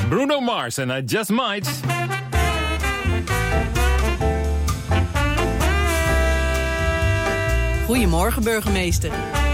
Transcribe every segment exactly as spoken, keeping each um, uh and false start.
Bruno Mars en I Just Might. Goedemorgen, burgemeester.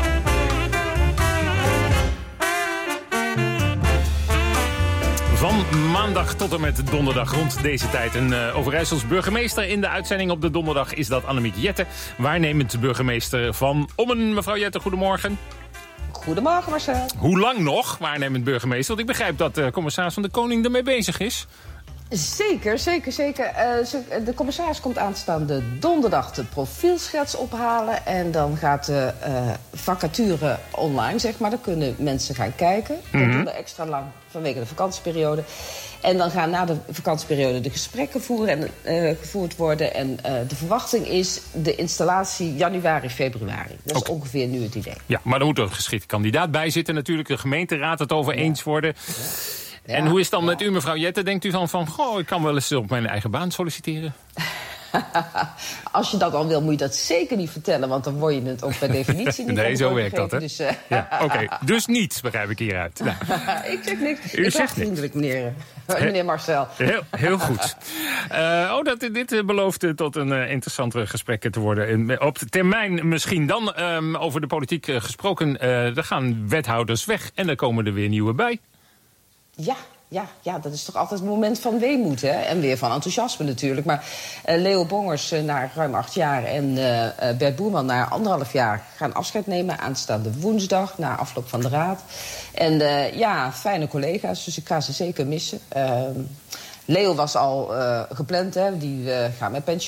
Van maandag tot en met donderdag rond deze tijd. Een uh, Overijssels burgemeester in de uitzending op de donderdag is dat Annemiek Jette. Waarnemend burgemeester van Ommen. Mevrouw Jette, goedemorgen. Goedemorgen Marcel. Hoe lang nog waarnemend burgemeester? Want ik begrijp dat de commissaris van de Koning ermee bezig is. Zeker, zeker, zeker. Uh, de commissaris komt aanstaande donderdag de profielschets ophalen. En dan gaat de uh, vacature online, zeg maar. Dan kunnen mensen gaan kijken. Dat Mm-hmm. doen we extra lang vanwege de vakantieperiode. En dan gaan na de vakantieperiode de gesprekken voeren en, uh, gevoerd worden. En uh, de verwachting is de installatie januari, februari. Dat is Okay. ongeveer nu het idee. Ja, maar er moet er een geschikte kandidaat bij zitten natuurlijk. De gemeenteraad het over eens Ja. worden. Ja. En Ja, hoe is het dan ja. met u, mevrouw Jette? Denkt u dan van, goh, ik kan wel eens op mijn eigen baan solliciteren? Als je dat al wil, moet je dat zeker niet vertellen. Want dan word je het ook per definitie niet. Nee, zo werkt dat, hè? Dus, uh... Ja, oké. Okay. Dus niets, begrijp ik hieruit. Nou. ik zeg niks. U ik zegt vriendelijk, meneer, uh, meneer Marcel. Heel, heel goed. Uh, oh, dat, dit uh, belooft uh, tot een uh, interessantere gesprek te worden. En op termijn misschien dan um, over de politiek uh, gesproken. Uh, er gaan wethouders weg en er komen er weer nieuwe bij. Ja. Ja, ja, dat is toch altijd het moment van weemoed, hè? En weer van enthousiasme natuurlijk. Maar uh, Leo Bongers uh, na ruim acht jaar en uh, Bert Boerman na anderhalf jaar gaan afscheid nemen aanstaande woensdag na afloop van de raad. En uh, ja, fijne collega's, dus ik ga ze zeker missen. Uh, Leo was al uh, gepland, hè? Die uh, gaat met pensioen.